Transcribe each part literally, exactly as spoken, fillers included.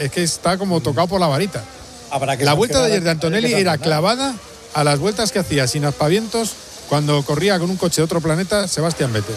es que está como tocado por la varita. Habrá que la vuelta de ayer de Antonelli era clavada a las vueltas que hacía sin aspavientos cuando corría con un coche de otro planeta Sebastián Vettel.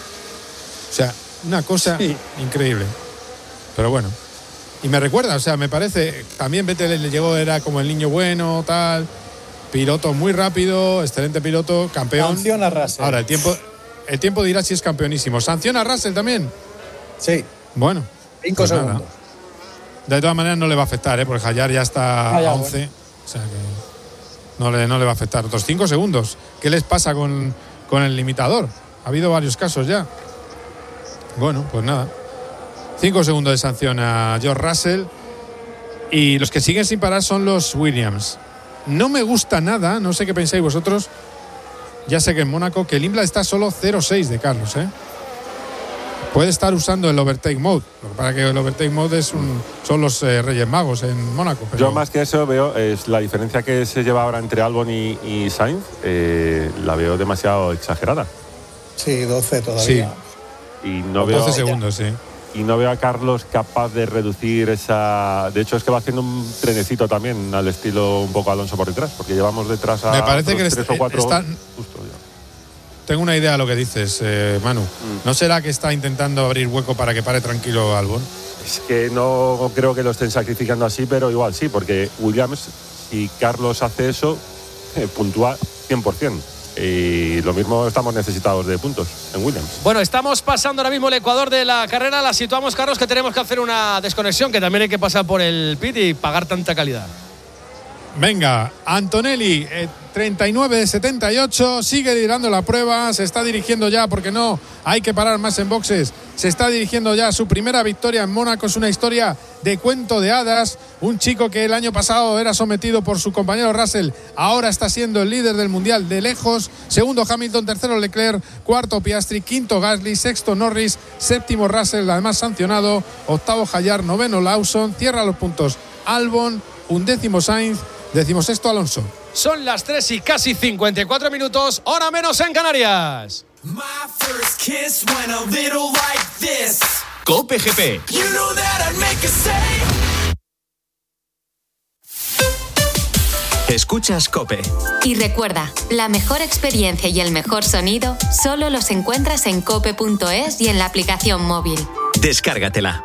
O sea, una cosa sí. increíble. Pero bueno. Y me recuerda, o sea, me parece, también Vettel le llegó, era como el niño bueno, tal, piloto muy rápido, excelente piloto, campeón. Sanciona a Russell. Ahora, el tiempo, el tiempo dirá si es campeonísimo. ¿Sanciona a Russell también? Sí. Bueno. Cinco pues segundos. Nada. De todas maneras no le va a afectar, ¿eh? Porque Hayar ya está ah, ya, a once. Bueno. O sea que no le, no le va a afectar. Otros cinco segundos. ¿Qué les pasa con, con el limitador? Ha habido varios casos ya. Bueno, pues nada. Cinco segundos de sanción a George Russell. Y los que siguen sin parar son los Williams. No me gusta nada, no sé qué pensáis vosotros. Ya sé que en Mónaco, que el Imbla está solo cero seis de Carlos, ¿eh? Puede estar usando el overtake mode. Lo que pasa es que el overtake mode es un, son los eh, Reyes Magos en Mónaco. Pero... Yo más que eso veo es la diferencia que se lleva ahora entre Albon y, y Sainz. Eh, la veo demasiado exagerada. Sí, doce todavía. Sí. Y no veo, doce segundos, sí. Y no veo a Carlos capaz de reducir esa... De hecho, es que va haciendo un trenecito también al estilo un poco Alonso por detrás, porque llevamos detrás a Me parece que tres está, o cuatro... Está... Justo, ya. Tengo una idea de lo que dices, eh, Manu. Mm. ¿No será que está intentando abrir hueco para que pare tranquilo Albon? Es que no creo que lo estén sacrificando así, pero igual sí, porque Williams, si Carlos hace eso, eh, puntúa cien por ciento. Y lo mismo estamos necesitados de puntos en Williams. Bueno, estamos pasando ahora mismo el ecuador de la carrera. La situamos, Carlos, que tenemos que hacer una desconexión, que también hay que pasar por el pit y pagar tanta calidad. Venga, Antonelli, eh, treinta y nueve de setenta y ocho, sigue liderando la prueba, se está dirigiendo ya, porque no hay que parar más en boxes, se está dirigiendo ya a su primera victoria en Mónaco. Es una historia de cuento de hadas. Un chico que el año pasado era sometido por su compañero Russell, ahora está siendo el líder del mundial de lejos. Segundo Hamilton, tercero Leclerc, cuarto Piastri, quinto Gasly, sexto Norris, séptimo Russell, además sancionado, octavo Hayar, noveno Lawson, cierra los puntos Albon, undécimo Sainz, decimosexto Alonso. Son las tres y casi cincuenta y cuatro minutos, hora menos en Canarias. COPE G P. Escuchas COPE. Y recuerda, la mejor experiencia y el mejor sonido solo los encuentras en cope punto es y en la aplicación móvil. Descárgatela.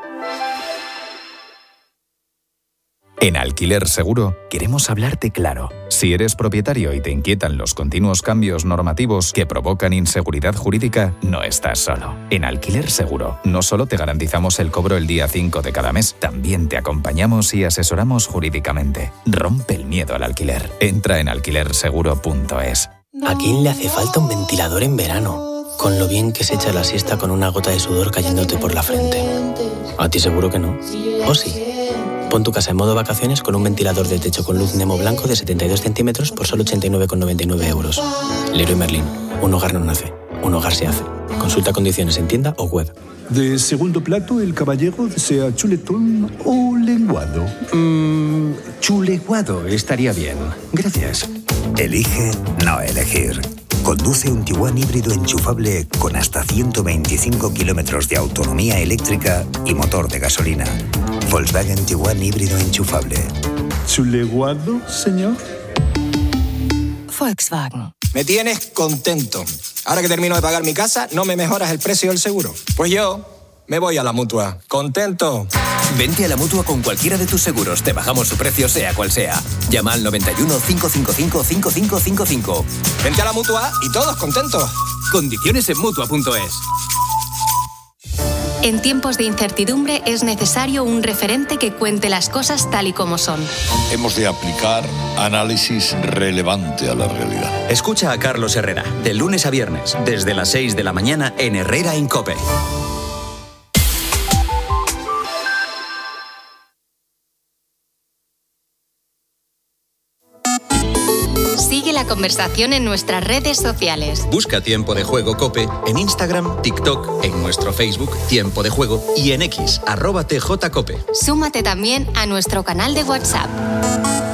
En Alquiler Seguro queremos hablarte claro. Si eres propietario y te inquietan los continuos cambios normativos que provocan inseguridad jurídica, no estás solo. En Alquiler Seguro no solo te garantizamos el cobro el día cinco de cada mes, también te acompañamos y asesoramos jurídicamente. Rompe el miedo al alquiler. Entra en alquiler seguro punto es. ¿A quién le hace falta un ventilador en verano? Con lo bien que se echa la siesta con una gota de sudor cayéndote por la frente. A ti seguro que no. ¿O sí? Pon tu casa en modo vacaciones con un ventilador de techo con luz Nemo blanco de setenta y dos centímetros por solo ochenta y nueve con noventa y nueve euros. Leroy Merlin. Un hogar no nace, un hogar se hace. Consulta condiciones en tienda o web. De segundo plato, el caballero desea chuletón o lenguado. Mmm, chuleguado estaría bien. Gracias. Elige no elegir. Conduce un Tiguan híbrido enchufable con hasta ciento veinticinco kilómetros de autonomía eléctrica y motor de gasolina. Volkswagen Tiguan híbrido enchufable. ¿Chuleguado, señor? Volkswagen. Me tienes contento. Ahora que termino de pagar mi casa, ¿no me mejoras el precio del seguro? Pues yo me voy a la Mutua. ¿Contento? Vente a la Mutua con cualquiera de tus seguros. Te bajamos su precio sea cual sea. Llama al noventa y uno, cinco cinco cinco, cinco cinco cinco cinco. Vente a la Mutua y todos contentos. Condiciones en Mutua punto es. En tiempos de incertidumbre es necesario un referente que cuente las cosas tal y como son. Hemos de aplicar análisis relevante a la realidad. Escucha a Carlos Herrera, de lunes a viernes, desde las seis de la mañana en Herrera en COPE. Sigue la conversación en nuestras redes sociales. Busca Tiempo de Juego COPE en Instagram, TikTok, en nuestro Facebook Tiempo de Juego y en X, arroba T J Cope. Súmate también a nuestro canal de WhatsApp.